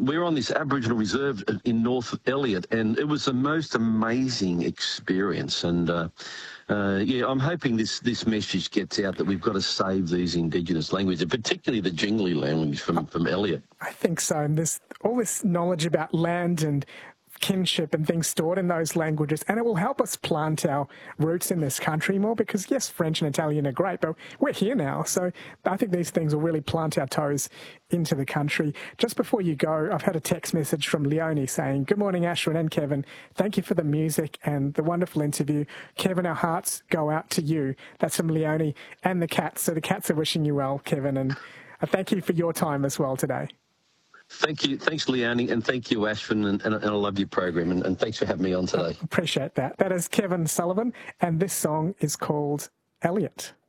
we were on this Aboriginal reserve in North Elliot, and it was the most amazing experience. And yeah, I'm hoping this message gets out that we've got to save these Indigenous languages, particularly the Jingli language from Elliot. I think so. And there's all this knowledge about land and kinship and things stored in those languages, and it will help us plant our roots in this country more, because yes, French and Italian are great, but we're here now, so I think these things will really plant our toes into the country. Just before you go, I've had a text message from Leonie saying, "Good morning, Ashwin and Kevin. Thank you for the music and the wonderful interview. Kevin, our hearts go out to you." That's from Leonie and the cats. So the cats are wishing you well, Kevin, and thank you for your time as well today. Thank you. Thanks, Leonie, and thank you, Ashwin, and I love your program, and thanks for having me on today. Appreciate that. That is Kevin Sullivan, and this song is called Elliot.